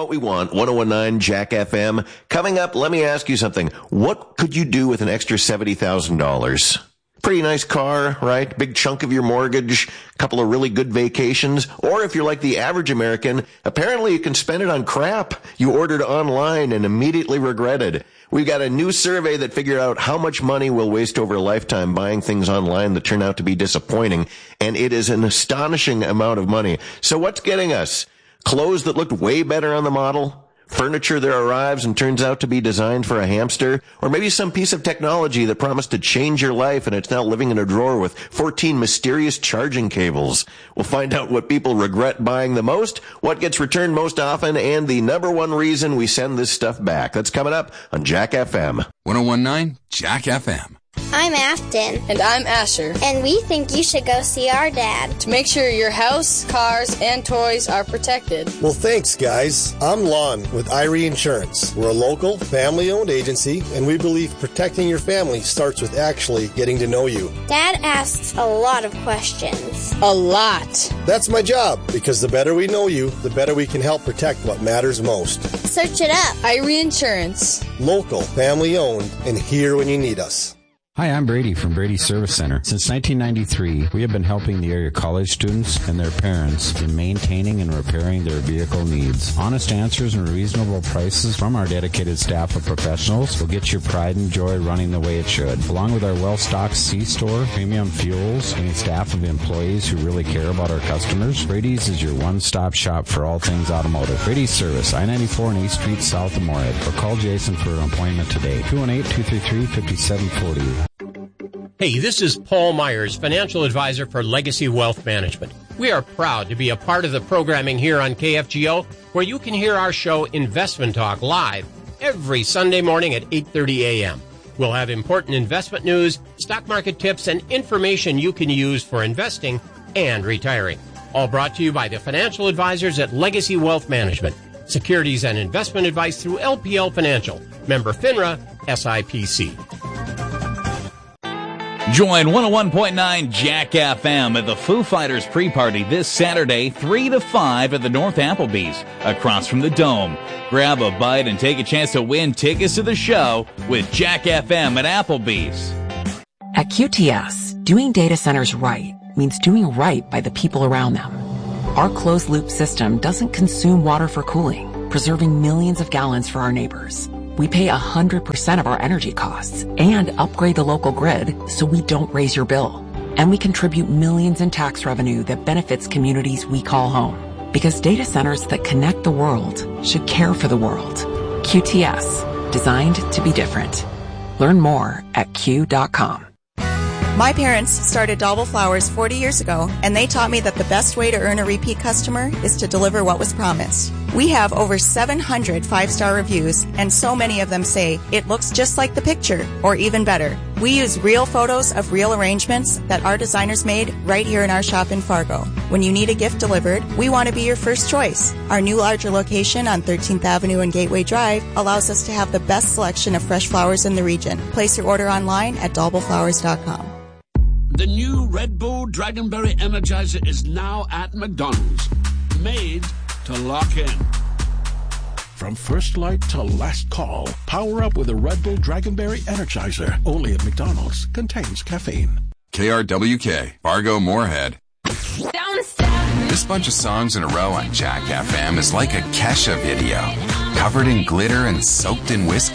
what we want. 1019 Jack FM. Coming up, let me ask you something. What could you do with an extra $70,000? Pretty nice car, right? Big chunk of your mortgage, couple of really good vacations. Or if you're like the average American, apparently you can spend it on crap you ordered online and immediately regretted. We've got a new survey that figured out how much money we'll waste over a lifetime buying things online that turn out to be disappointing. And it is an astonishing amount of money. So what's getting us? Clothes that looked way better on the model? Furniture that arrives and turns out to be designed for a hamster? Or maybe some piece of technology that promised to change your life and it's now living in a drawer with 14 mysterious charging cables. We'll find out what people regret buying the most, what gets returned most often, and the number one reason we send this stuff back. That's coming up on Jack FM. 1019 Jack FM. I'm Afton. And I'm Asher. And we think you should go see our dad. To make sure your house, cars, and toys are protected. Well, thanks, guys. I'm Lon with Irie Insurance. We're a local, family-owned agency, and we believe protecting your family starts with actually getting to know you. Dad asks a lot of questions. A lot. That's my job, because the better we know you, the better we can help protect what matters most. Search it up. Irie Insurance. Local, family-owned, and here when you need us. Hi, I'm Brady from Brady Service Center. Since 1993, we have been helping the area college students and their parents in maintaining and repairing their vehicle needs. Honest answers and reasonable prices from our dedicated staff of professionals will get your pride and joy running the way it should. Along with our well-stocked C-store, premium fuels, and a staff of employees who really care about our customers, Brady's is your one-stop shop for all things automotive. Brady's Service, I-94 and 8th Street south of Moorhead. Or call Jason for an appointment today. 218-233-5740. Hey, this is Paul Myers, financial advisor for Legacy Wealth Management. We are proud to be a part of the programming here on KFGO, where you can hear our show Investment Talk live every Sunday morning at 8:30 a.m. We'll have important investment news, stock market tips, and information you can use for investing and retiring. All brought to you by the financial advisors at Legacy Wealth Management. Securities and investment advice through LPL Financial. Member FINRA, SIPC. Join 101.9 Jack FM at the Foo Fighters pre-party this Saturday, 3 to 5 at the North Applebee's, across from the Dome. Grab a bite and take a chance to win tickets to the show with Jack FM at Applebee's. At QTS, doing data centers right means doing right by the people around them. Our closed-loop system doesn't consume water for cooling, preserving millions of gallons for our neighbors. We pay 100% of our energy costs and upgrade the local grid so we don't raise your bill. And we contribute millions in tax revenue that benefits communities we call home. Because data centers that connect the world should care for the world. QTS, designed to be different. Learn more at Q.com. My parents started Dauble Flowers 40 years ago, and they taught me that the best way to earn a repeat customer is to deliver what was promised. We have over 700 five-star reviews, and so many of them say, it looks just like the picture, or even better. We use real photos of real arrangements that our designers made right here in our shop in Fargo. When you need a gift delivered, we want to be your first choice. Our new larger location on 13th Avenue and Gateway Drive allows us to have the best selection of fresh flowers in the region. Place your order online at DaubleFlowers.com. The new Red Bull Dragonberry Energizer is now at McDonald's. Made to lock in. From first light to last call, power up with a Red Bull Dragonberry Energizer. Only at McDonald's. Contains caffeine. KRWK, Fargo, Moorhead. This bunch of songs in a row on Jack FM is like a Kesha video. Covered in glitter and soaked in whiskey.